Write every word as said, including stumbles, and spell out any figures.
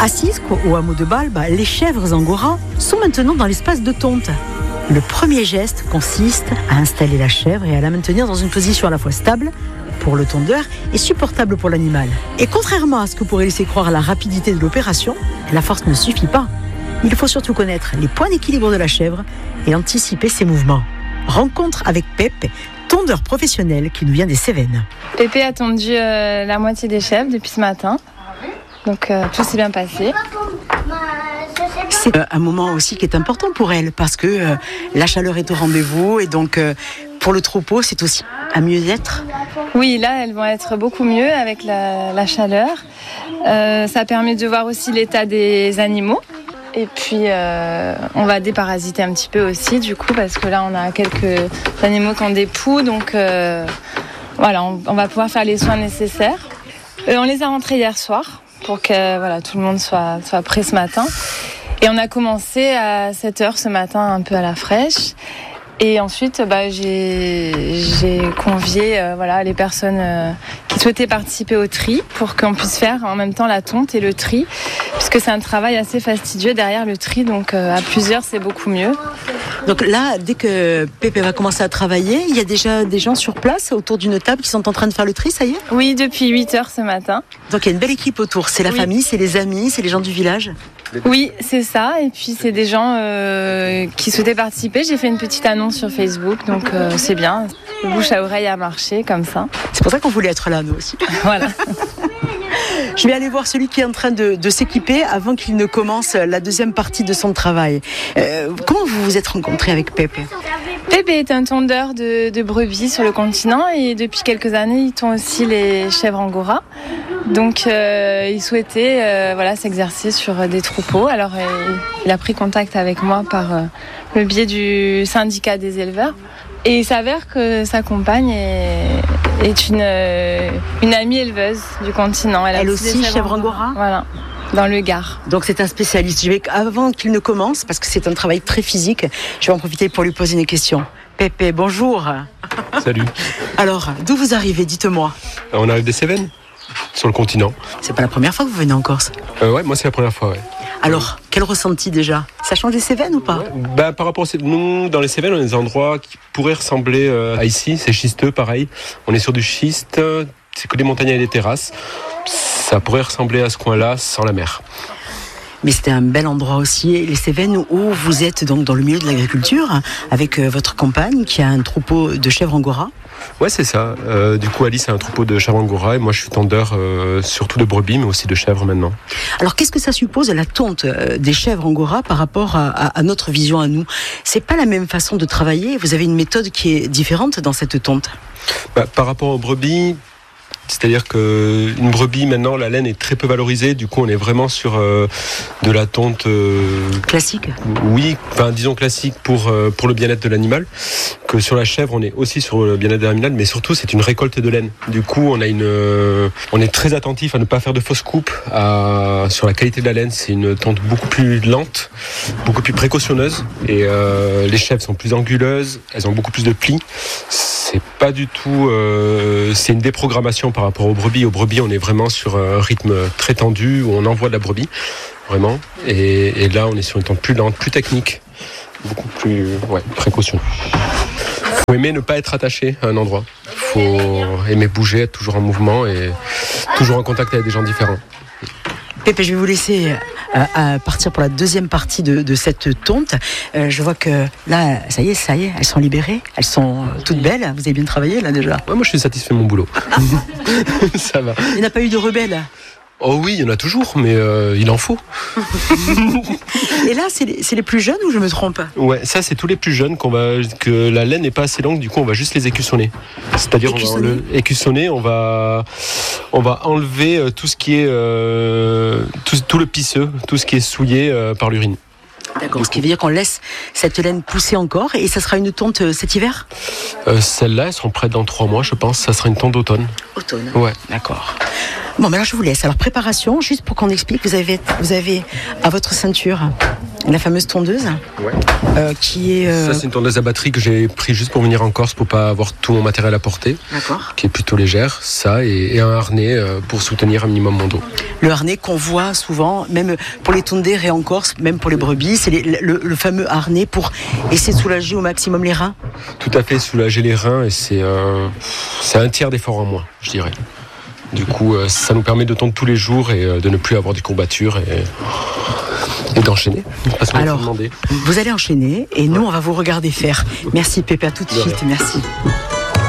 Assises au hameau de Balbe, les chèvres angora sont maintenant dans l'espace de tonte. Le premier geste consiste à installer la chèvre et à la maintenir dans une position à la fois stable pour le tondeur et supportable pour l'animal. Et contrairement à ce que pourrait laisser croire la rapidité de l'opération, la force ne suffit pas. Il faut surtout connaître les points d'équilibre de la chèvre et anticiper ses mouvements. Rencontre avec Pepe, tondeur professionnel qui nous vient des Cévennes. Pepe a tondu euh, la moitié des chèvres depuis ce matin. Donc euh, tout s'est bien passé. C'est un moment aussi qui est important pour elle parce que euh, la chaleur est au rendez-vous et donc euh, pour le troupeau c'est aussi un mieux-être. Oui, là elles vont être beaucoup mieux avec la, la chaleur. Euh, ça permet de voir aussi l'état des animaux. Et puis euh, on va déparasiter un petit peu aussi du coup parce que là on a quelques animaux qui ont des poux donc euh, voilà on, on va pouvoir faire les soins nécessaires. Euh, on les a rentrés hier soir pour que voilà, tout le monde soit, soit prêt ce matin. Et on a commencé à sept heures ce matin un peu à la fraîche. Et ensuite, bah, j'ai, j'ai convié euh, voilà, les personnes euh, qui souhaitaient participer au tri pour qu'on puisse faire en même temps la tonte et le tri, puisque c'est un travail assez fastidieux derrière le tri, donc euh, à plusieurs c'est beaucoup mieux. Donc là, dès que Pepe va commencer à travailler, il y a déjà des gens sur place autour d'une table qui sont en train de faire le tri, ça y est ? Oui, depuis huit heures ce matin. Donc il y a une belle équipe autour, c'est la oui. famille, c'est les amis, c'est les gens du village ? Oui, c'est ça. Et puis, c'est des gens euh, qui souhaitaient participer. J'ai fait une petite annonce sur Facebook, donc euh, c'est bien. Le bouche à oreille a marché, comme ça. C'est pour ça qu'on voulait être là, nous aussi. Voilà. Je vais aller voir celui qui est en train de, de s'équiper avant qu'il ne commence la deuxième partie de son travail. Euh, comment vous vous êtes rencontrés avec Pepe ? Pepe est un tondeur de, de brebis sur le continent et depuis quelques années, il tond aussi les chèvres angora. Donc, euh, il souhaitait euh, voilà, s'exercer sur des troupeaux. Alors, euh, il a pris contact avec moi par euh, le biais du syndicat des éleveurs. Et il s'avère que sa compagne est, est une, euh, une amie éleveuse du continent. Elle, Elle aussi, chèvre angora ? Voilà, dans le Gard. Donc c'est un spécialiste. Je vais, avant qu'il ne commence, parce que c'est un travail très physique, je vais en profiter pour lui poser une question. Pepe, bonjour. Salut. Alors, d'où vous arrivez, dites-moi ? On arrive des Cévennes, sur le continent. C'est pas la première fois que vous venez en Corse ? euh, Ouais, moi c'est la première fois, ouais. Alors, quel ressenti déjà ? Ça change les Cévennes ou pas ? ouais, bah, par rapport à nous, dans les Cévennes, on a des endroits qui pourraient ressembler euh, à ici. C'est schisteux, pareil. On est sur du schiste, c'est que des montagnes et des terrasses. Ça pourrait ressembler à ce coin-là sans la mer. Mais c'était un bel endroit aussi, les Cévennes, où vous êtes donc dans le milieu de l'agriculture, avec votre compagne qui a un troupeau de chèvres angora. Ouais, c'est ça. Euh, du coup, Alice a un troupeau de chèvres angora et moi, je suis tondeur euh, surtout de brebis, mais aussi de chèvres maintenant. Alors, qu'est-ce que ça suppose, la tonte des chèvres angora par rapport à, à, à notre vision à nous ? C'est pas la même façon de travailler. Vous avez une méthode qui est différente dans cette tonte. Bah, par rapport aux brebis, c'est-à-dire qu'une brebis, maintenant, la laine est très peu valorisée. Du coup, on est vraiment sur euh, de la tonte... Euh, classique ? Oui, enfin, disons classique pour, euh, pour le bien-être de l'animal. Que sur la chèvre, on est aussi sur le bien-être de l'animal, mais surtout, c'est une récolte de laine. Du coup, on, a une, euh, on est très attentif à ne pas faire de fausses coupes à, sur la qualité de la laine. C'est une tonte beaucoup plus lente, beaucoup plus précautionneuse. Et euh, les chèvres sont plus anguleuses, elles ont beaucoup plus de plis. C'est pas du tout... Euh, c'est une déprogrammation par rapport aux brebis. Aux brebis, on est vraiment sur un rythme très tendu où on envoie de la brebis, vraiment. Et, et là, on est sur une tente plus lente, plus technique, beaucoup plus ouais, précaution. Il faut aimer ne pas être attaché à un endroit. Il faut aimer bouger, être toujours en mouvement et toujours en contact avec des gens différents. Pepe, je vais vous laisser euh, à partir pour la deuxième partie de, de cette tonte. Euh, je vois que là, ça y est, ça y est, elles sont libérées, elles sont toutes belles. Vous avez bien travaillé là déjà ? Ouais, moi, je suis satisfait de mon boulot. Ça va. Il n'y a pas eu de rebelles ? Oh oui, il y en a toujours, mais euh, il en faut. Et là, c'est les, c'est les plus jeunes ou je me trompe ? Ouais, ça c'est tous les plus jeunes qu'on va, que la laine n'est pas assez longue, du coup on va juste les écussonner. C'est-à-dire on va le, écussonner, on va, on va enlever tout ce qui est, euh, tout, tout le pisseux, tout ce qui est souillé euh, par l'urine. D'accord, ce qui veut dire qu'on laisse cette laine pousser encore et ça sera une tonte euh, cet hiver ? euh, Celles-là, elles seront prêtes dans trois mois, je pense. Ça sera une tonte d'automne. Automne ? Ouais. D'accord. Bon, mais là, je vous laisse. Alors, préparation, juste pour qu'on explique, vous avez, vous avez à votre ceinture La fameuse tondeuse Ouais. euh, qui est... euh, Ça, c'est une tondeuse à batterie que j'ai pris juste pour venir en Corse pour pas avoir tout mon matériel à porter. D'accord. Qui est plutôt légère. Ça et, et un harnais euh, pour soutenir un minimum mon dos. Le harnais qu'on voit souvent, même pour les tondères et en Corse, même pour les brebis, c'est les, le, le fameux harnais pour essayer de soulager au maximum les reins. Tout à fait, soulager les reins et c'est, euh, c'est un tiers d'effort en moins, je dirais. Du coup, euh, ça nous permet de tondre tous les jours et euh, de ne plus avoir des courbatures et, et d'enchaîner. Pas se Alors, demander. vous allez enchaîner et nous, on va vous regarder faire. Merci Pépé, à tout de suite. Merci.